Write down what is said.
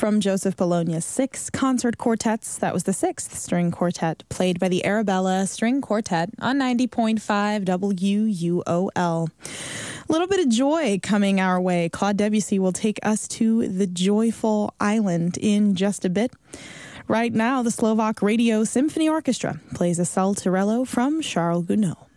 from Joseph Bologna's 6 concert quartets. That was the 6th string quartet played by the Arabella String Quartet on 90.5 WUOL. A little bit of joy coming our way. Claude Debussy will take us to the joyful island in just a bit. Right now, the Slovak Radio Symphony Orchestra plays a Saltarello from Charles Gounod.